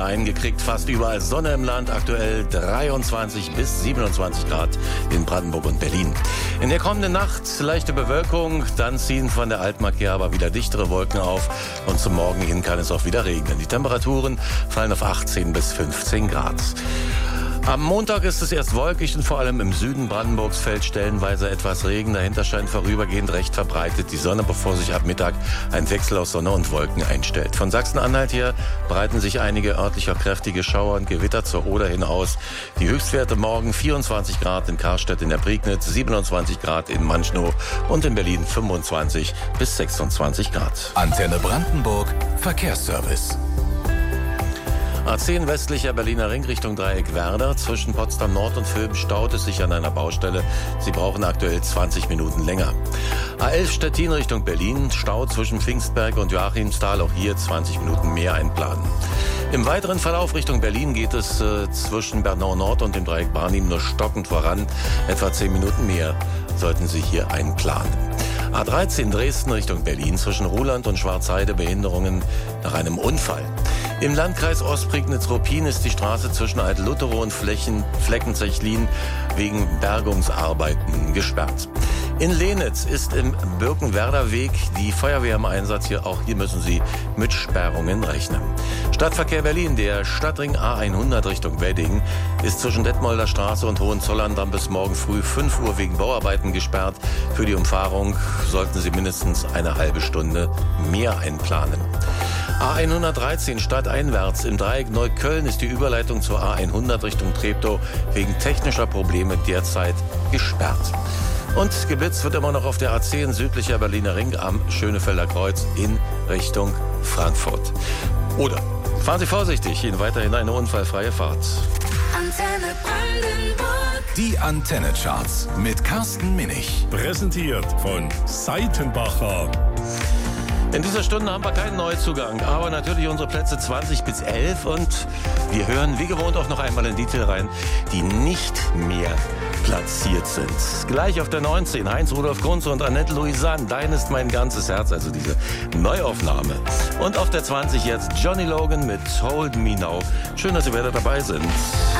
reingekriegt. Fast überall Sonne im Land, aktuell 23 bis 27 Grad in Brandenburg und Berlin. In der kommenden Nacht leichte Bewölkung, dann ziehen von der Altmark aber wieder dichtere Wolken auf und zum Morgen hin kann es auch wieder regnen. Die Temperaturen fallen auf 18 bis 15 Grad. Am Montag ist es erst wolkig und vor allem im Süden Brandenburgs fällt stellenweise etwas Regen. Dahinter scheint vorübergehend recht verbreitet die Sonne, bevor sich ab Mittag ein Wechsel aus Sonne und Wolken einstellt. Von Sachsen-Anhalt her breiten sich einige örtlicher kräftige Schauer und Gewitter zur Oder hinaus. Die Höchstwerte morgen 24 Grad in Karstedt in der Prignitz, 27 Grad in Manchnow und in Berlin 25 bis 26 Grad. Antenne Brandenburg Verkehrsservice. A10 westlicher Berliner Ring Richtung Dreieck Werder. Zwischen Potsdam Nord und Vöben staut es sich an einer Baustelle. Sie brauchen aktuell 20 Minuten länger. A11 Stettin Richtung Berlin. Stau zwischen Pfingstberg und Joachimsthal. Auch hier 20 Minuten mehr einplanen. Im weiteren Verlauf Richtung Berlin geht es zwischen Bernau Nord und dem Dreieck Barnim nur stockend voran. Etwa 10 Minuten mehr sollten Sie hier einplanen. A13 Dresden Richtung Berlin. Zwischen Ruhland und Schwarzheide Behinderungen nach einem Unfall. Im Landkreis Ostprignitz-Ruppin ist die Straße zwischen Alt-Lutherow und Fleckenzechlin wegen Bergungsarbeiten gesperrt. In Lehnitz ist im Birkenwerder Weg die Feuerwehr im Einsatz. Auch hier müssen Sie mit Sperrungen rechnen. Stadtverkehr Berlin, der Stadtring A100 Richtung Wedding, ist zwischen Detmolder Straße und Hohenzollern bis morgen früh 5 Uhr wegen Bauarbeiten gesperrt. Für die Umfahrung sollten Sie mindestens eine halbe Stunde mehr einplanen. A113 stadteinwärts im Dreieck Neukölln ist die Überleitung zur A100 Richtung Treptow wegen technischer Probleme derzeit gesperrt. Und geblitzt wird immer noch auf der A10 südlicher Berliner Ring am Schönefelder Kreuz in Richtung Frankfurt. Oder fahren Sie vorsichtig, Ihnen weiterhin eine unfallfreie Fahrt. Antenne Brandenburg. Die Antenne-Charts mit Carsten Minich. Präsentiert von Seitenbacher. In dieser Stunde haben wir keinen Neuzugang, aber natürlich unsere Plätze 20 bis 11 und wir hören wie gewohnt auch noch einmal in die Titel rein, die nicht mehr platziert sind. Gleich auf der 19 Heinz-Rudolf Kunze und Annette Louisanne, Dein ist mein ganzes Herz, also diese Neuaufnahme. Und auf der 20 jetzt Johnny Logan mit Hold Me Now. Schön, dass Sie wieder dabei sind.